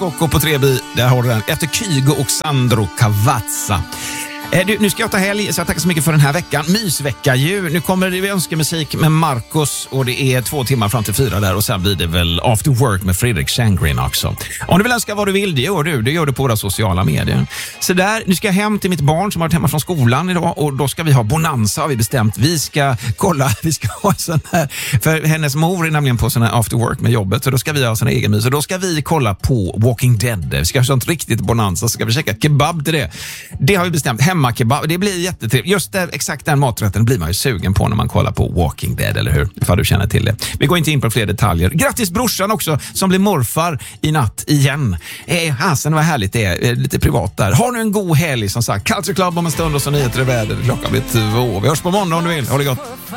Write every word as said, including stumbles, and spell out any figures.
Scocco på Trebi, där har du den. Efter Kygo och Sandro Cavazza. Du, nu ska jag ta helg, så jag tackar så mycket för den här veckan. Mysvecka ju. Nu kommer det önskemusik med Marcos och det är två timmar fram till fyra där och sen blir det väl After Work med Fredrik Sandgren också. Om du vill önska vad du vill, det gör du. Det gör du på våra sociala medier. Så där, nu ska jag hem till mitt barn som har varit hemma från skolan idag och då ska vi ha bonanza har vi bestämt. Vi ska kolla, vi ska ha sån här, för hennes mor är nämligen på sån här After Work med jobbet så då ska vi ha sån här egen mys och då ska vi kolla på Walking Dead. Vi ska ha sånt riktigt bonanza så ska vi käka kebab till det. Det har vi bestämt. Hemma kebab. Det blir jättetrevligt. Just det, exakt den maträtten blir man ju sugen på när man kollar på Walking Dead, eller hur? Ifall du känner till det. Vi går inte in på fler detaljer. Grattis brorsan också, som blir morfar i natt igen. Eh, Hansen, vad härligt det är. Eh, lite privat där. Har nu en god helg som sagt. Culture Club om en stund och så nyheter i väder. Klockan blir två. Vi hörs på måndag om du vill. Ha det gott.